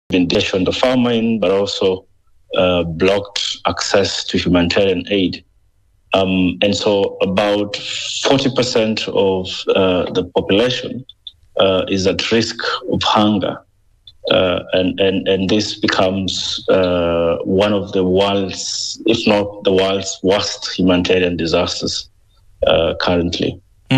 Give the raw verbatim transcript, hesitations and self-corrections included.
intimidation the famine, but also uh, blocked access to humanitarian aid. Um, and so about forty percent of uh, the population uh, is at risk of hunger. Uh, and, and, and this becomes uh, one of the world's, if not the world's worst humanitarian disasters uh, currently.